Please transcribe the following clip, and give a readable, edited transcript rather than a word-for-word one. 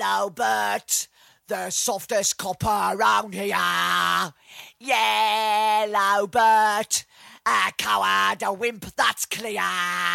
Yellow Bert, the softest copper round here. Yellow Bert, a coward, a wimp, that's clear.